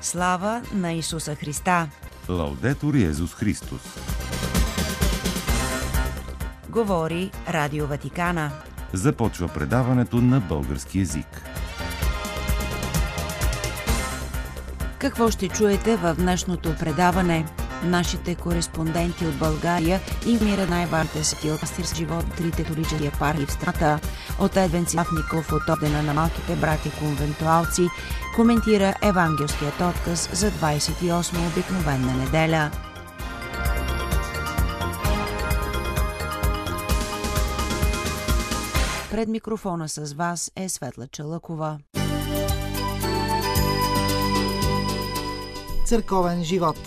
Слава на Исуса Христа! Лаудетур Йезус Христос! Говори Радио Ватикана. Започва предаването на български език. Какво ще чуете в днешното предаване? Нашите кореспонденти от България информират най-важните събития от пастирски живот в трите католически епархии в страната. От Едвен Славников от Ордена на малките братя конвентуалци коментира евангелският отказ за 28 обикновена неделя. Пред микрофона с вас е Светла Чалъкова. Църковен живот.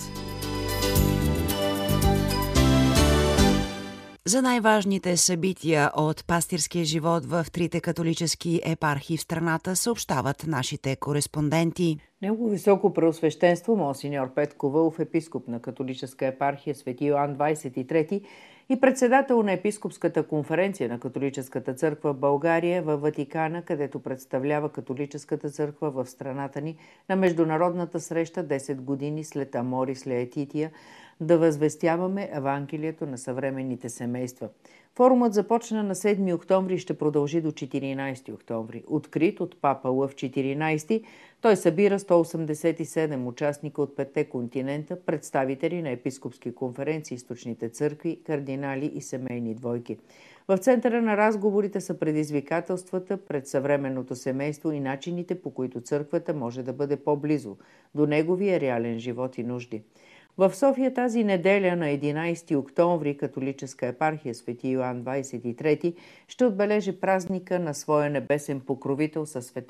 За най-важните събития от пастирския живот в трите католически епархии в страната съобщават нашите кореспонденти. Негово високо преосвещенство монсеньор Петко Вълов, епископ на католическа епархия Свети Йоан 23 и председател на епископската конференция на католическата църква в България във Ватикана, където представлява католическата църква в страната ни на международната среща 10 години след Аморис Лаетития, да възвестяваме Евангелието на съвременните семейства. Форумът започна на 7 октомври и ще продължи до 14 октомври. Открит от папа Лъв 14, той събира 187 участника от 5 континента, представители на епископски конференции, източните църкви, кардинали и семейни двойки. В центъра на разговорите са предизвикателствата пред съвременното семейство и начините, по които църквата може да бъде по-близо до неговия реален живот и нужди. В София тази неделя на 11 октомври католическа епархия Свети Йоан 23 ще отбележи празника на своя небесен покровител със света